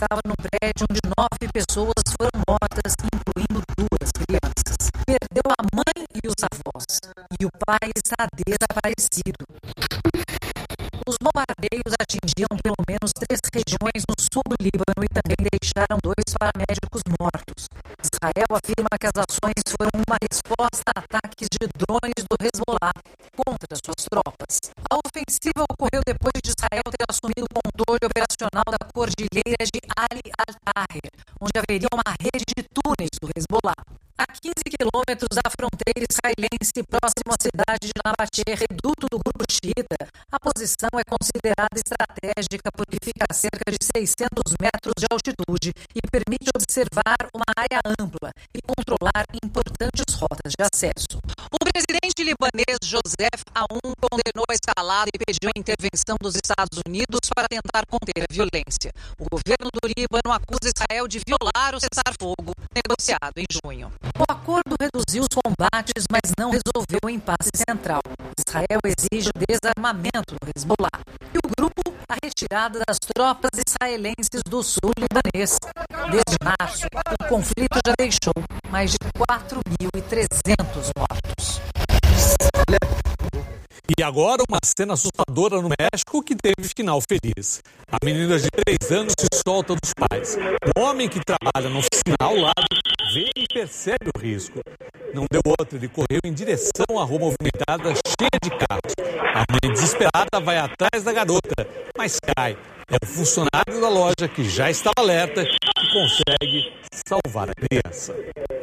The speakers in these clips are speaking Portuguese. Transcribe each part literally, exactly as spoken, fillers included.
estava num prédio onde nove pessoas foram mortas, incluindo duas crianças. Perdeu a mãe e os avós, e o pai está desaparecido. Os bombardeios atingiam pelo menos três regiões no sul do Líbano e também deixaram dois paramédicos mortos. Israel afirma que as ações foram uma resposta a ataques de drones do Hezbollah contra suas tropas. A ofensiva ocorreu depois de Israel ter assumido o controle operacional da cordilheira de Ali al-Taher, onde haveria uma rede de túneis do Hezbollah. A quinze quilômetros da fronteira israelense, próximo à cidade de Nabatê, reduto do grupo xiita, a posição é considerada estratégica porque fica a cerca de seiscentos metros de altitude e permite observar uma área ampla e controlar importantes rotas de acesso. O presidente libanês Joseph Aoun condenou a escalada e pediu a intervenção dos Estados Unidos para tentar conter a violência. O governo do Líbano acusa Israel de violar o cessar-fogo negociado em junho. O acordo reduziu os combates, mas não resolveu o impasse central. Israel exige o desarmamento do Hezbollah e o grupo a retirada das tropas israelenses do sul libanês. Desde março, o conflito já deixou mais de quatro mil e trezentos mortos. E agora uma cena assustadora no México que teve final feliz. A menina de três anos se solta dos pais. O homem que trabalha na oficina ao lado vê e percebe o risco. Não deu outra, ele correu em direção à rua movimentada cheia de carros. A mãe desesperada vai atrás da garota, mas cai. É o funcionário da loja que já estava alerta que consegue salvar a criança.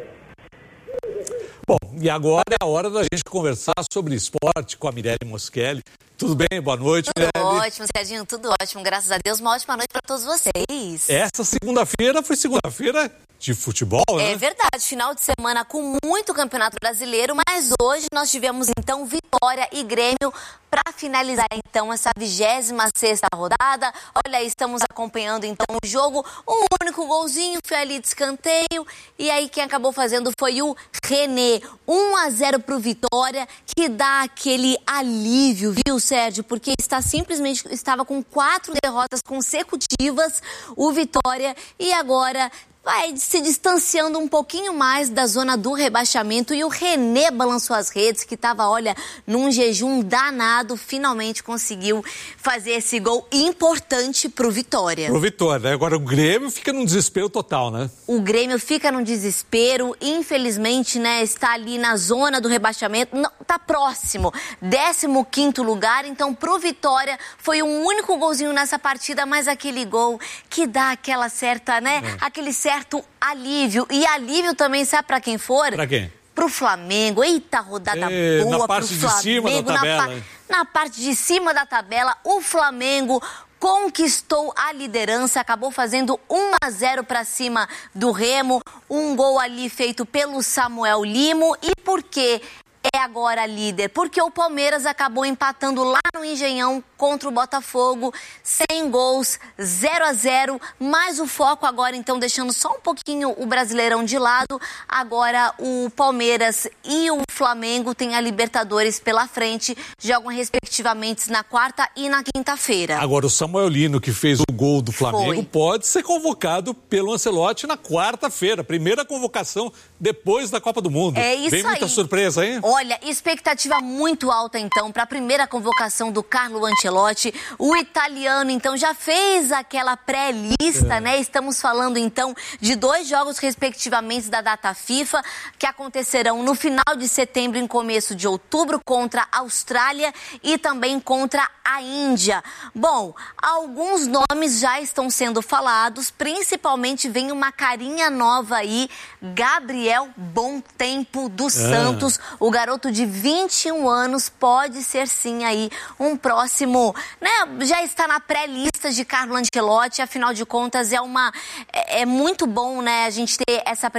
Bom, e agora é a hora da gente conversar sobre esporte com a Mirelle Moschelli. Tudo bem? Boa noite, Tudo Mirelle. ótimo, Serginho, tudo ótimo. Graças a Deus, uma ótima noite para todos vocês. Essa segunda-feira foi segunda-feira de futebol, né? É verdade, final de semana com muito campeonato brasileiro, mas hoje nós tivemos então Vitória e Grêmio para finalizar então essa vigésima sexta rodada. Olha aí, estamos acompanhando então o jogo, um único golzinho, foi ali de escanteio, e aí quem acabou fazendo foi o René. um a zero pro Vitória, que dá aquele alívio, viu, Sérgio? Porque está simplesmente, estava com quatro derrotas consecutivas, o Vitória, e agora vai se distanciando um pouquinho mais da zona do rebaixamento, e o René balançou as redes, que estava, olha, num jejum danado, finalmente conseguiu fazer esse gol importante pro Vitória. Pro Vitória, agora o Grêmio fica num desespero total, né? O Grêmio fica num desespero, infelizmente, né, está ali na zona do rebaixamento, não, tá próximo, décimo quinto lugar, então pro Vitória foi um único golzinho nessa partida, mas aquele gol que dá aquela certa, né, é. aquele certo alívio, e alívio também, sabe pra quem for? Pra quem? Pro Flamengo. Eita, rodada e, boa na parte pro Flamengo. De cima da tabela, na, na parte de cima da tabela, o Flamengo conquistou a liderança, acabou fazendo um a zero para cima do Remo, um gol ali feito pelo Samuel Limo. E por quê? É agora líder, porque o Palmeiras acabou empatando lá no Engenhão contra o Botafogo, sem gols, zero a zero, mas o foco agora, então, deixando só um pouquinho o Brasileirão de lado, agora o Palmeiras e o Flamengo têm a Libertadores pela frente, jogam respectivamente na quarta e na quinta-feira. Agora o Samuel Lino, que fez o gol do Flamengo, Foi. pode ser convocado pelo Ancelotti na quarta-feira, primeira convocação depois da Copa do Mundo. É isso Vem muita aí. surpresa, hein? Olha, expectativa muito alta, então, para a primeira convocação do Carlo Ancelotti. O italiano, então, já fez aquela pré-lista, é. né? Estamos falando, então, de dois jogos, respectivamente, da data FIFA, que acontecerão no final de setembro e em começo de outubro, contra a Austrália e também contra a Índia. Bom, alguns nomes já estão sendo falados, principalmente vem uma carinha nova aí, Gabriel Bontempo dos é. Santos, o garoto de vinte e um anos, pode ser sim aí um próximo, né? Já está na pré-lista de Carlo Ancelotti, afinal de contas é uma é, é muito bom, né, a gente ter essa